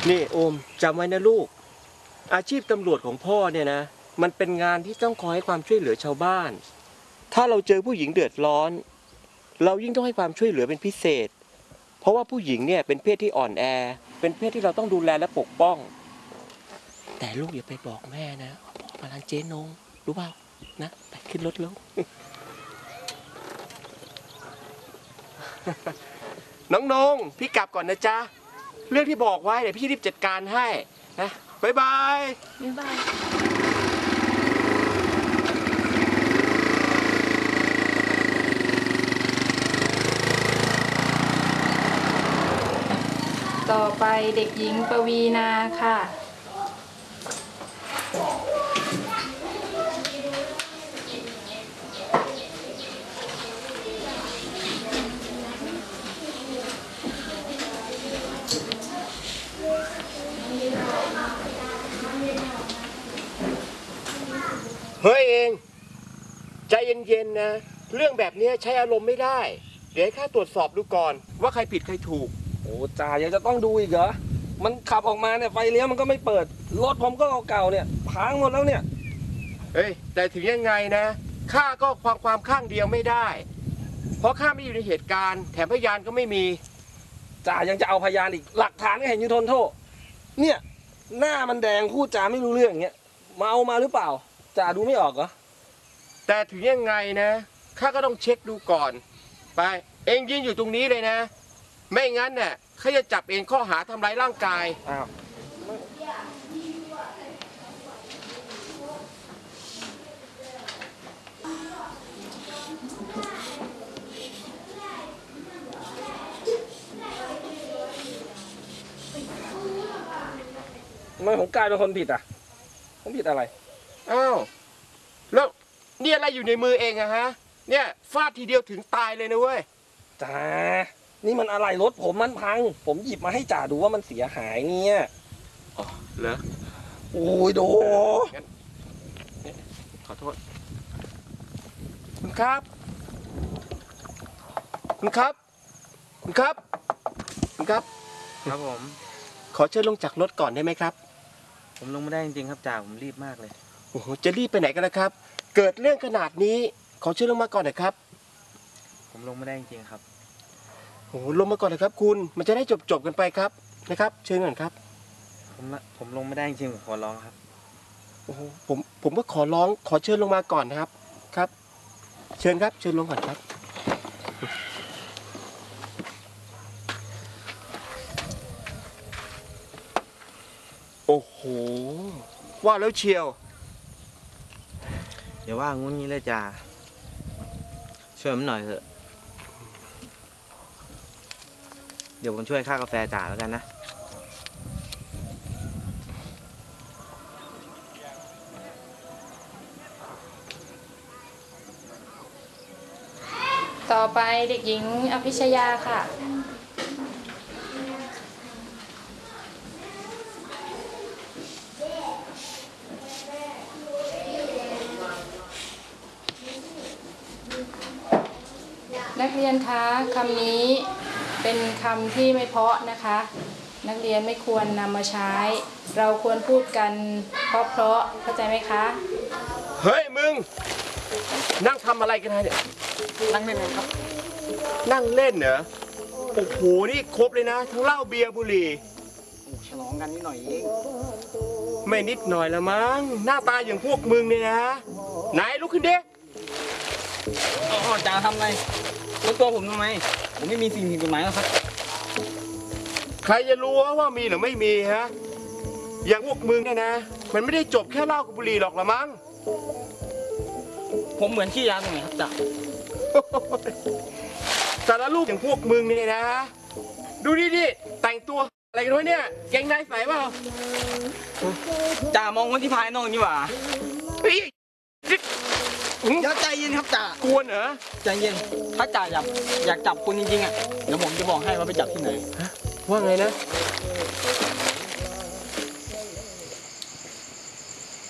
นี่โอมจำไว้นะลูกอาชีพตำรวจของพ่อเนี่ยนะมันเป็นงานที่ต้องคอยให้ความช่วยเหลือชาวบ้านถ้าเราเจอผู้หญิงเดือดร้อนเรายิ่งต้องให้ความช่วยเหลือเป็นพิเศษเพราะว่าผู้หญิงเนี่ยเป็นเพศที่อ่อนแอเป็นเพศที่เราต้องดูแลและปกป้องแต่ลูกอย่าไปบอกแม่นะบอกมาร้านเจ๊นงรู้เปล่านะไปขึ้นรถแล้ว น้องนงพี่กลับก่อนนะจ๊ะเรื่องที่บอกไว้เดี๋ยวพี่รีบจัดการให้นะบ๊ายบายบ๊ายบายต่อไปเด็กหญิงปวีนาค่ะเฮ้ยเองใจเย็นๆนะเรื่องแบบนี้ใช้อารมณ์ไม่ได้เดี๋ยวให้ข้าตรวจสอบดูก่อนว่าใครผิดใครถูกโอ้จ่ายังจะต้องดูอีกเหรอมันขับออกมาเนี่ยไฟเลี้ยวมันก็ไม่เปิดรถผมก็เก่าๆเนี่ยพังหมดแล้วเนี่ยเฮ้ยแต่ถึงยังไงนะข้าก็ความข้างเดียวไม่ได้เพราะข้าไม่อยู่ในเหตุการณ์แถมพยานก็ไม่มีจ่ายังจะเอาพยานอีกหลักฐานก็เห็นอยู่ทนโทษเนี่ยหน้ามันแดงพูดจาไม่รู้เรื่องอย่างเงี้ยเมามาหรือเปล่าจ่าดูไม่ออกเหรอแต่ถึงยังไงนะข้าก็ต้องเช็คดูก่อนไปเองยืนอยู่ตรงนี้เลยนะไม่งั้นเนี่ยข้าจะจับเองข้อหาทำร้ายร่างกายอ้าวทำไมผมกลายเป็นคนผิดอ่ะผมผิดอะไรอ้าวแล้วนี่อะไรอยู่ในมือเองอะฮะเนี่ยฟาดทีเดียวถึงตายเลยนะเว้ยจ่านี่มันอะไรรถผมมันพังผมหยิบมาให้จ่าดูว่ามันเสียหายเนี่ยอ๋อเหรอโอ้ยโดงั้นขอโทษคุณครับคุณครับคุณครับคุณครับครับผมขอเชิญลงจากรถก่อนได้ไหมครับผมลงไม่ได้จริงๆครับจ่าผมรีบมากเลยโอ้โหจะรีบไปไหนกันนะครับเกิดเรื่องขนาดนี้ขอเชิญลงมาก่อนนะครับผมลงไม่ได้จริงๆครับโอ้โหลงมาก่อนนะครับคุณมันจะได้จบกันไปครับนะครับเชิญก่อนครับผมลงไม่ได้จริงๆผมขอร้องครับโอ้โหผมก็ขอร้องขอเชิญลงมาก่อนนะครับครับเชิญครับเชิญลงก่อนครับโอ้โหว่าแล้วเชียวอย่าว่างุ้นงี้เลยจ่าช่วยผมหน่อยเถอะเดี๋ยวผมช่วยค่ากาแฟจ่าแล้วกันนะต่อไปเด็กหญิงอภิชยาค่ะนักเรียนคะคำนี้เป็นคำที่ไม่เพราะนะคะนักเรียนไม่ควรนำมาใช้เราควรพูดกันเพราะเข้าใจไหมคะเฮ้ยมึงนั่งทำอะไรกันเนี่ยนั่งเล่นครับนั่งเล่นเหรอโอ้โหนี่ครบเลยนะทั้งเหล้าเบียร์บุหรี่ฉลองกันนิดหน่อยเองไม่นิดหน่อยละมั้งหน้าตาอย่างพวกมึงเนี่ยนะไหนลุกขึ้นดิอ๋อจ่าทำไงรถตัวผมทำไมผมไม่มีสิ่งผิดกฎหมายแล้วครับใครจะรู้ว่ามีหรือไม่มีฮะอย่างพวกมึงเนี่ยนะมันไม่ได้จบแค่เหล้ากับบุหรี่หรอกละมั้งผมเหมือนขี้ยาตรงไหนครับจ่าแต่ละลูกอย่างพวกมึงเนี่ยนะดูดิแต่งตัวอะไรกันวะเนี่ยเกงในใส่เปล่าจ่ามองคนที่ภายนอกนี่หว่าอย่าใจเย็นครับจ่ากวนเหรอใจเย็นถ้าจ่าอยากจับคุณจริงๆอ่ะเดี๋ยวผมจะบอกให้ว่าไปจับที่ไหนว่าไงนะ